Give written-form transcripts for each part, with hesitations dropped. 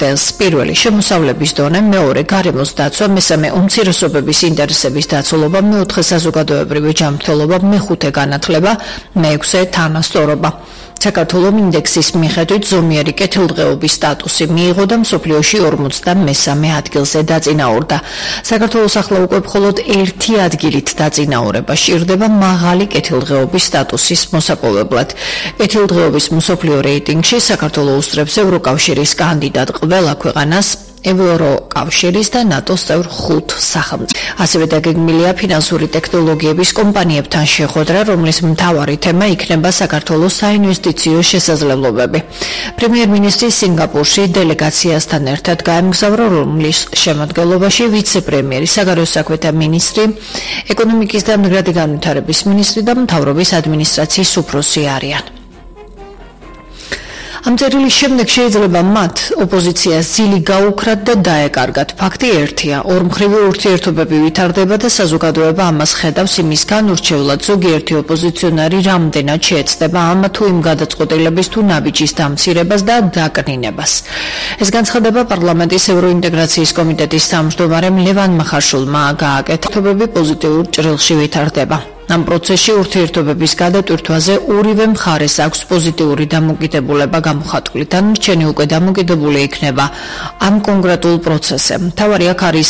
კვარტელს. პირველი შემოსავლების დონე, მეორე გარემოს დაცვა, მესამე უმცირესობების ინტერესების დაცულობა, მეოთხე საზოგადოებრივი ჯანმრთელობა, მეხუთე განათლება, მეექვსე თანასწორობა. საქართველოს ინდექსის მიხედვით ზომიერი კეთილდღეობის სტატუსი მიიღო და მსოფლიოში 53 ადგილზე დაწინაურდა. საქართველოს ახლა უკვე მხოლოდ ერთი ადგილით დაწინაურება სჭირდება მაღალი კეთილდღეობის სტატუსის მოსაპოვებლად. კეთილდღეობის მსოფლიო რეიტინგში საქართველოს უსწრებს ევროკავშირის კანდიდატ ყველა ქვეყანას, ევროკავშირის და ნატოს წევრ 5 სახელმწიფოს. ასევე დაგეგმილია ფინანსური ტექნოლოგიების კომპანიებთან შეხვედრა, რომლის მთავარი თემა იქნება საქართველოს საინვესტიციო შესაძლებლობები. პრემიერ-მინისტრი სინგაპურში დელეგაციასთან ერთად გაემგზავრა, რომლის შემადგენლობაში ვიცე-პრემიერი, საგარეო საქმეთა მინისტრი, ეკონომიკის და მდგრადი განვითარების მინისტრი და მთავრობის ადმინისტრაციის უფროსი არიან. ამ წერილის შემდეგ შეიძლება მათ ოპოზიციას ძილი გაუქრათ და დაეკარგათ. ფაქტი ერთია, ორმხრივი ურთიერთობები ვითარდება და საზოგადოება ამას ხედავს იმისგან ურჩევლად ზოგიერთი ოპოზიციონარი რამდენად შეეცდება ამ თუ იმ გადაწყვეტილების თუ ნაბიჯის დამცირებას და დაკნინებას. ეს განცხადება პარლამენტის ევროინტეგრაციის კომიტეტის თავმჯდომარემ ლევან მახაშულმა გააკეთა. ურთიერთობები პოზიტიურ ჭრილში ვითარდება. ამ პროცესში ურთიერთობების გადატვირთვაზე ორივე მხარეს აქვს პოზიტიური დამოკიდებულება გამოხატული და რჩენი უკვე დამოკიდებული იქნება ამ კონკრეტულ პროცესზე. მთავარი აქ არის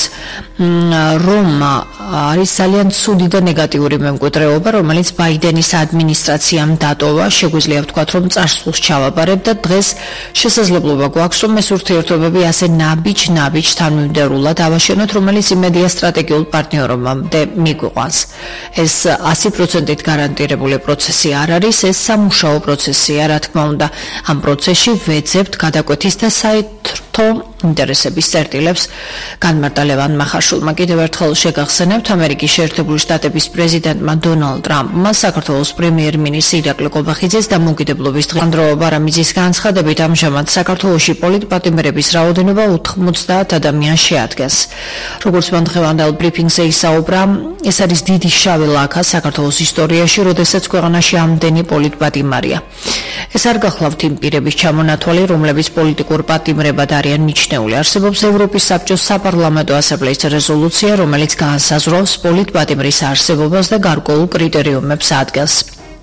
რომ არის ძალიან ცუდი და ნეგატიური მემკვიდრეობა, რომელიც ბაიდენის ადმინისტრაციამ დატოვა. შეგვიძლია ვთქვათ, რომ წარსულს ჩავაბარებ და დღეს შესაძლებლობა გვაქვს, რომ ეს ურთიერთობები ასე ნაბიჯ თანმიმდევრულად ავაშენოთ, რომელიც იმედია სტრატეგიულ პარტნიორობამდე მიგვიყვანს. ეს 100%-ით გარანტირებული პროცესი არ არის, ეს სამუშაო პროცესია, რა თქმა უნდა. ამ პროცესში ვეძებთ გადაკვეთის და საერთო ინტერესების წერტილებს განმარტა ლევან მახაშულმა. კიდევ ერთხელ შეგახსენებთ, ამერიკის შეერთებული შტატების პრეზიდენტმა დონალდ ტრამპმა საქართველოს პრემიერ-მინისტრ ირაკლი ყობახიძეს დამოუკიდებლობის დღე ანდრო ბარამიძის განცხადებით ამჟამად საქართველოში პოლიტპატიმრების რაოდენობა 90 ადამიანს შეადგენს. როგორც მან დღევანდელ ბრიფინგზე ისაუბრა, ეს არის დიდი შავი ლაქა საქართველოს ისტორიაში, როდესაც ქვეყანაში ამდენი პოლიტპატიმარია. ეს არ გახლავთ იმ პირების ჩამონათვალი, რომლებიც პოლიტიკურ პატიმრებად არიან მიჩნეული. არსებობს ევროპის საბჭოს საპარლამენტო ასამბლეის რეზოლუცია, რომელიც განსაზღვრავს პოლიტპატიმრის არსებობას და გარკვეულ კრიტერიუმებს ადგენს.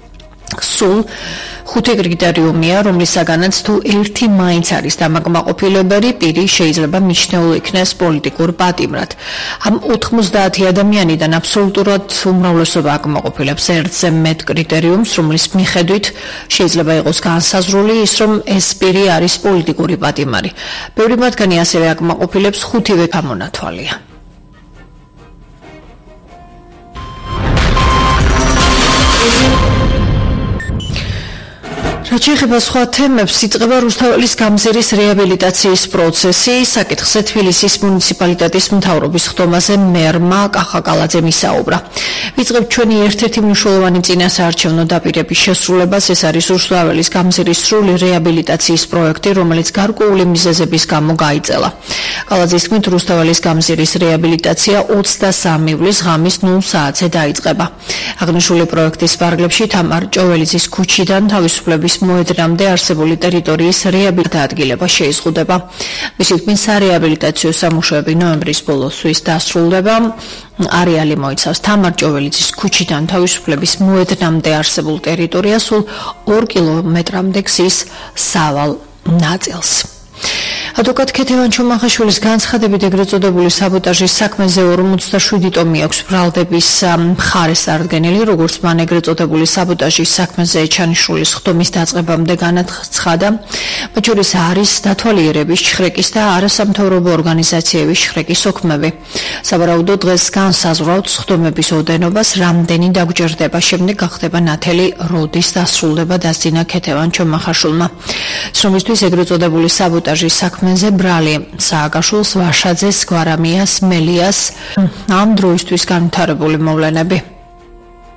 სულ 5 კრიტერიუმია, რომლისაგანაც თუ ერთი მაინც არის დამაკმაყოფილებელი პირი შეიძლება მიჩნეულ იქნეს პოლიტიკურ პატიმრად. ამ 90 ადამიანიდან აბსოლუტურად უმრავლესობა აკმაყოფილებს ერთზე მეტ კრიტერიუმს, რომლის მიხედვით შეიძლება იყოს განსაზღვრული ის, რომ ეს პირი არის პოლიტიკური პატიმარი. ბევრი მათგანი ასევე აკმაყოფილებს 5-ვე გამონათვალია. რაც შეეხება სხვა თემებს, იწყება რუსთაველის გამზირის რეაბილიტაციის პროცესი. საკითხზე თბილისის მუნიციპალიტეტის მთავრობის ხდომაზე მერმა კახაკალაძემ ისაუბრა. ვიწყებთ ჩვენი ერთ-ერთი მნიშვნელოვანი წინასაარჩევნო დაპირების შესრულებას. ეს არის რუსთაველის გამზირის სრული რეაბილიტაციის პროექტი, რომელიც გარკვეული მიზეზების გამო გაიწელა. კალაძის თქმით, რუსთაველის გამზირის რეაბილიტაცია 23 ივლის ღამის 0 საათზე დაიწყება. აღნიშნული პროექტის ფარგლებში თამარ ჭოველიძის ქუჩიდან თავისუფლების მოედნამდე არსებული ტერიტორიის რეაბილიტაცია ადგილება შეიზღუდება. მისი თქმით, სარეაბილიტაციო სამუშაოები ნოემბრის ბოლოსთვის დასრულდება. არეალი მოიცავს თამარ ჭოველიძის ქუჩიდან თავისუფლების მოედნამდე არსებულ ტერიტორიას სულ 2 კილომეტრამდე გზის სავალ ნაწილს. ადვოკატ ქეთევან ჩუმახაშვილის განცხადებით ეგრეთ წოდებული საბოტაჟის საქმეზე 47 ტომი აქვს ბრალდების მხარეს წარდგენილი, როგორც მან ეგრეთ წოდებული საბოტაჟის საქმეზე ჩანიშნულის ხდომის დაწყებამდე განაცხადა. მათ შორის არის დათვალიერების, ჩხრეკის და არასამთავრობო ორგანიზაციების ჩხრეკის ოქმები. სავარაუდოდ დღეს განსაზღვრავთ ხდომების ოდენობას, რამდენი დაგვჭირდება, შემდეგ გახდება ნათელი როდის დასრულდება, დასძინა ქეთევან ჩუმახაშვილმა. ცნობისთვის ეგრეთ წოდებული საბოტაჟის საქმეზე ბრალი სააკაშვილს, ვაშაძეს, გვარამიას, მელიას ამ დროისთვის განვითარებული მოვლენები.